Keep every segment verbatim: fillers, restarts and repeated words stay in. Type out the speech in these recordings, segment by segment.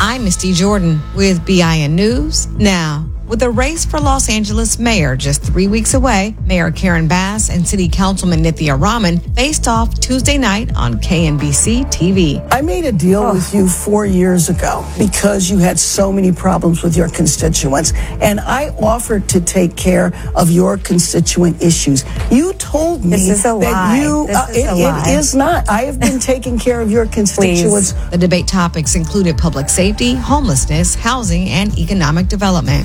I'm Misty Jordan with B I N News Now. With the race for Los Angeles mayor just three weeks away, Mayor Karen Bass and City Councilman Nithya Raman faced off Tuesday night on K N B C T V. I made a deal oh. with you four years ago because you had so many problems with your constituents, and I offered to take care of your constituent issues. You told me this is a that lie. you this uh, is it, a lie. it is not. I have been taking care of your constituents. The debate topics included public safety, homelessness, housing, and economic development.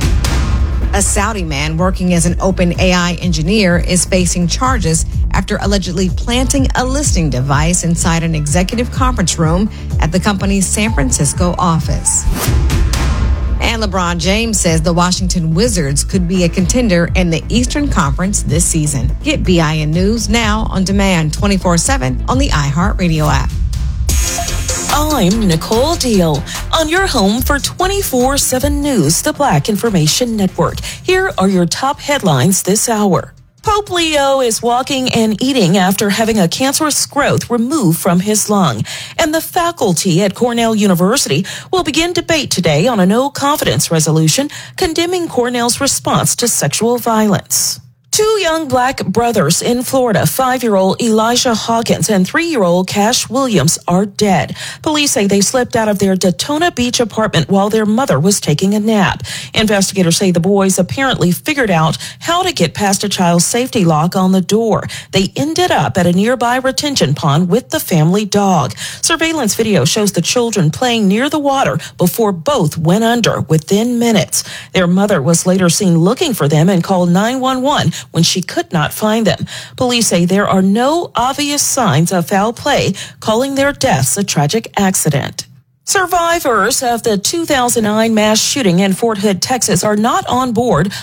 A Saudi man working as an OpenAI engineer is facing charges after allegedly planting a listening device inside an executive conference room at the company's San Francisco office. And LeBron James says the Washington Wizards could be a contender in the Eastern Conference this season. Get B I N News now on demand twenty-four seven on the iHeartRadio app. I'm Nicole Deal on your home for twenty-four seven News, the Black Information Network. Here are your top headlines this hour. Pope Leo is walking and eating after having a cancerous growth removed from his lung. And the faculty at Cornell University will begin debate today on a no-confidence resolution condemning Cornell's response to sexual violence. Two young black brothers in Florida, five-year-old Elijah Hawkins and three-year-old Cash Williams, are dead. Police say they slipped out of their Daytona Beach apartment while their mother was taking a nap. Investigators say the boys apparently figured out how to get past a child's safety lock on the door. They ended up at a nearby retention pond with the family dog. Surveillance video shows the children playing near the water before both went under within minutes. Their mother was later seen looking for them and called nine one one when she could not find them. Police say there are no obvious signs of foul play, calling their deaths a tragic accident. Survivors of the two thousand nine mass shooting in Fort Hood, Texas, are not on board